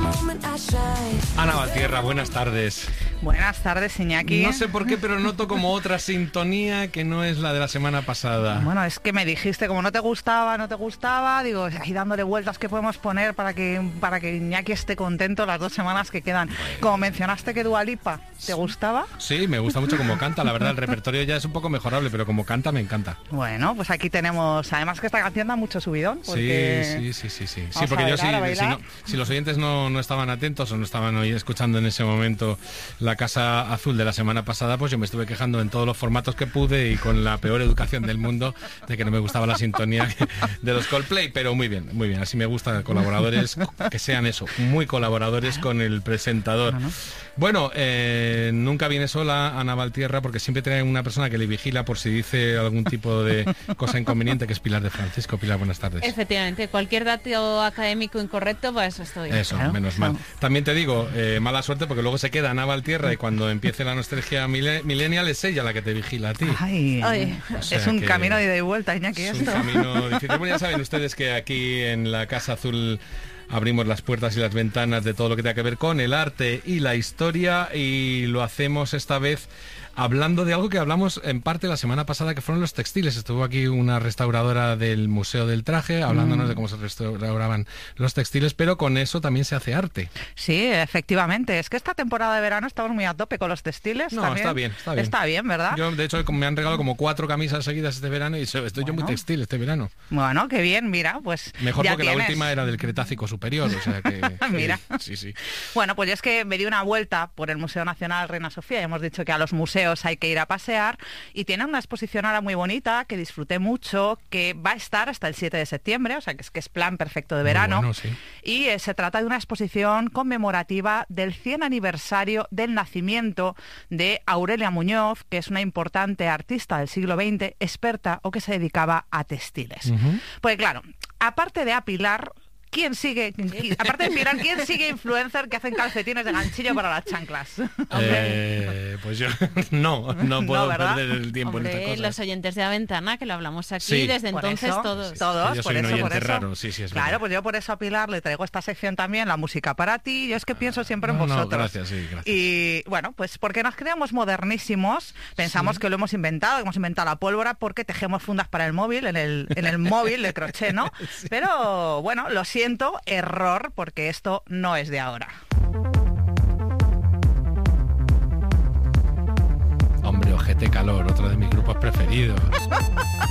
Ana Valtierra, buenas tardes. Buenas tardes, Iñaki. No sé por qué, pero noto como otra sintonía que no es la de la semana pasada. Bueno, es que me dijiste, como no te gustaba, digo, ahí dándole vueltas que podemos poner para que Iñaki esté contento las 2 semanas que quedan. Como mencionaste que Dua Lipa, ¿te gustaba? Sí, me gusta mucho como canta, la verdad, el repertorio ya es un poco mejorable, pero como canta me encanta. Bueno, pues aquí tenemos, además que esta canción da mucho subidón. Porque... Sí, porque yo si los oyentes no estaban atentos o no estaban hoy escuchando en ese momento La Casa Azul de la semana pasada, pues yo me estuve quejando en todos los formatos que pude y con la peor educación del mundo de que no me gustaba la sintonía de los Coldplay, pero muy bien, así me gusta colaboradores que sean eso, muy colaboradores con el presentador. Bueno, nunca viene sola Ana Valtierra porque siempre trae una persona que le vigila por si dice algún tipo de cosa inconveniente, que es Pilar de Francisco. Pilar, buenas tardes. Efectivamente, cualquier dato académico incorrecto, para eso estoy. Eso, claro, menos mal. También te digo, mala suerte porque luego se queda Ana Valtierra y cuando empiece la nostalgia millennial es ella la que te vigila a ti. Ay, es un camino de ida y vuelta, Iñaki, es esto. Un camino difícil. Bueno, ya saben ustedes que aquí en la Casa Azul abrimos las puertas y las ventanas de todo lo que tenga que ver con el arte y la historia, y lo hacemos esta vez hablando de algo que hablamos en parte la semana pasada, que fueron los textiles. Estuvo aquí una restauradora del Museo del Traje hablándonos de cómo se restauraban los textiles, pero con eso también se hace arte. Sí, efectivamente. Es que esta temporada de verano estamos muy a tope con los textiles. No, también. Está bien. Está bien, ¿verdad? Yo, de hecho, me han regalado como 4 camisas seguidas este verano y estoy yo muy textil este verano. Bueno, qué bien, mira, pues mejor ya porque tienes. La última era del Cretácico superior, o sea que... Mira. Sí. Bueno, pues es que me di una vuelta por el Museo Nacional Reina Sofía y hemos dicho que a los museos hay que ir a pasear, y tienen una exposición ahora muy bonita que disfruté mucho, que va a estar hasta el 7 de septiembre, o sea que es plan perfecto de verano. Bueno, sí. Y se trata de una exposición conmemorativa del 100 aniversario del nacimiento de Aurelia Muñoz, que es una importante artista del siglo XX, experta o que se dedicaba a textiles. Pues claro, aparte de apilar, ¿quién sigue influencer que hacen calcetines de ganchillo para las chanclas? Pues yo no puedo perder el tiempo en estas cosas. Los oyentes de La Ventana, que lo hablamos aquí, desde entonces eso, todos. Yo soy un oyente raro, sí, es claro, verdad. pues yo por eso a Pilar le traigo esta sección también, la música para ti. Yo es que pienso siempre en vosotros. Gracias. Y bueno, pues porque nos creamos modernísimos, pensamos que lo hemos inventado la pólvora porque tejemos fundas para el móvil, en el móvil de crochet, ¿no? Sí. Pero bueno, lo siento, error, porque esto no es de ahora. Hombre, Ojete Calor, otro de mis grupos preferidos.